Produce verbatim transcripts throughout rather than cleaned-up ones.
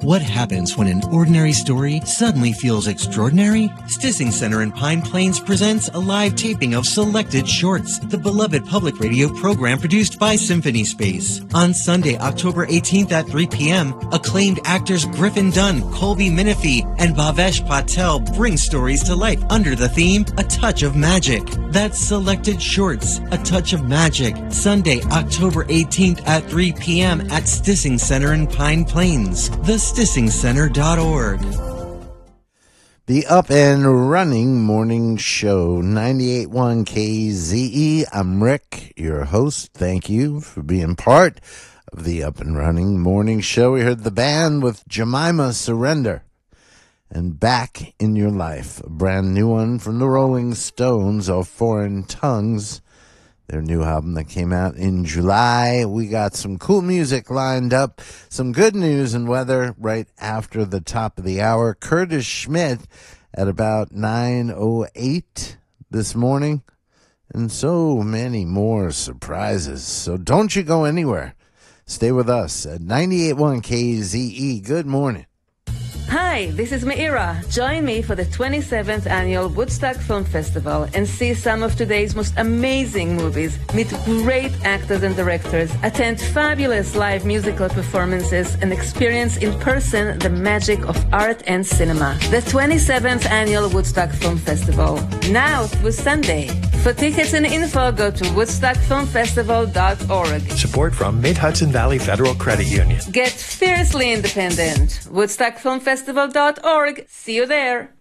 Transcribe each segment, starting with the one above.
What happens when an ordinary story suddenly feels extraordinary? Stissing Center in Pine Plains presents a live taping of Selected Shorts, the beloved public radio program produced by Symphony Space. On Sunday, October eighteenth at three p.m., acclaimed actors Griffin Dunn, Colby Minifee, and Bhavesh Patel bring stories to life under the theme, A Touch of Magic. That's Selected Shorts, A Touch of Magic, Sunday, October eighteenth at three p.m. at Stissing Center in Pine Plains. The stissing center dot org. The Up and Running Morning Show, ninety-eight point one K Z E. I'm Rick, your host. Thank you for being part of the Up and Running Morning Show. We heard the band with Jemima Surrender and Back in Your Life, a brand new one from the Rolling Stones of Foreign Tongues, their new album that came out in July. We got some cool music lined up, some good news and weather right after the top of the hour. Curtis Schmidt at about nine oh eight this morning, and so many more surprises. So don't you go anywhere. Stay with us at ninety-eight point one K Z E. Good morning. Hi, this is Meira. Join me for the twenty-seventh Annual Woodstock Film Festival and see some of today's most amazing movies, meet great actors and directors, attend fabulous live musical performances, and experience in person the magic of art and cinema. The twenty-seventh Annual Woodstock Film Festival, now through Sunday. For tickets and info, go to woodstock film festival dot org. Support from Mid-Hudson Valley Federal Credit Union. Get fiercely independent. woodstock film festival dot org. See you there.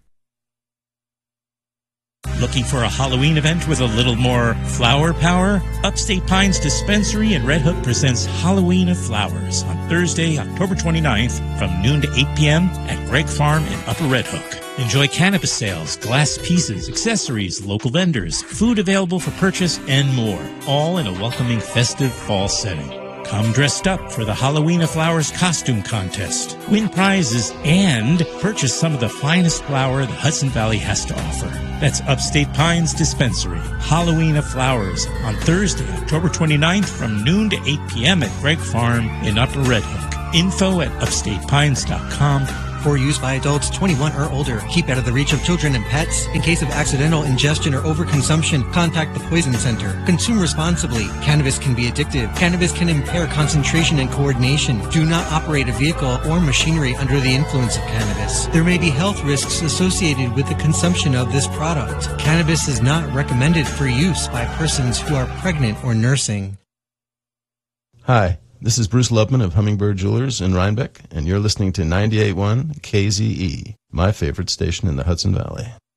Looking for a Halloween event with a little more flower power? Upstate Pines Dispensary in Red Hook presents Halloween of Flowers on Thursday, October twenty-ninth from noon to eight p.m. at Greg Farm in Upper Red Hook. Enjoy cannabis sales, glass pieces, accessories, local vendors, food available for purchase, and more, all in a welcoming festive fall setting. Come dressed up for the Halloween of Flowers costume contest, win prizes, and purchase some of the finest flour the Hudson Valley has to offer. That's Upstate Pines Dispensary, Halloween of Flowers, on Thursday, October twenty-ninth from noon to eight p.m. at Greg Farm in Upper Red Hook. Info at upstate pines dot com. For use by adults twenty-one or older. Keep out of the reach of children and pets. In case of accidental ingestion or overconsumption, contact the Poison Center. Consume responsibly. Cannabis can be addictive. Cannabis can impair concentration and coordination. Do not operate a vehicle or machinery under the influence of cannabis. There may be health risks associated with the consumption of this product. Cannabis is not recommended for use by persons who are pregnant or nursing. Hi. This is Bruce Lubman of Hummingbird Jewelers in Rhinebeck, and you're listening to ninety-eight point one K Z E, my favorite station in the Hudson Valley.